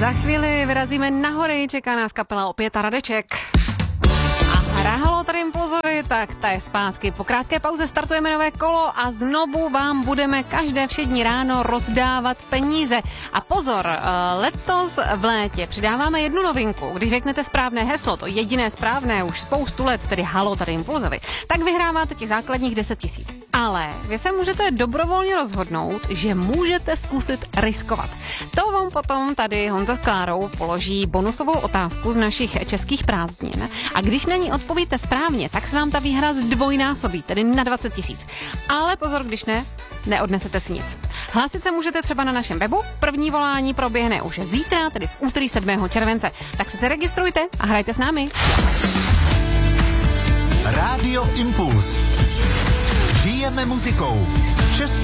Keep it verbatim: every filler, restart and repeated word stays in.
Za chvíli vyrazíme na hory, čeká nás kapela Opět a Radeček. A hra Halo tady Impulzovi, tak ta je zpátky. Po krátké pauze startujeme nové kolo a znovu vám budeme každé všední ráno rozdávat peníze. A pozor, letos v létě přidáváme jednu novinku. Když řeknete správné heslo, to jediné správné už spoustu let, tedy Halo tady Impulzovi, tak vyhráváte těch základních deset tisíc. Ale vy se můžete dobrovolně rozhodnout, že můžete zkusit riskovat. To vám potom tady Honza s Klárou položí bonusovou otázku z našich českých prázdnin. A když na ní odpovíte správně, tak se vám ta výhra zdvojnásobí, tedy na dvacet tisíc. Ale pozor, když ne, neodnesete si nic. Hlásit se můžete třeba na našem webu. První volání proběhne už zítra, tedy v úterý sedmého července. Tak se registrujte a hrajte s námi. Rádio Impuls. Žijeme muzikou. Český